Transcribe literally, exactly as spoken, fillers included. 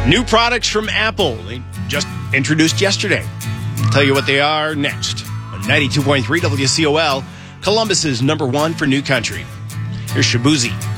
New products from Apple. They just introduced yesterday. I'll tell you what they are next. On ninety-two point three W C O L, Columbus's number one for new country. Here's Shabuzi.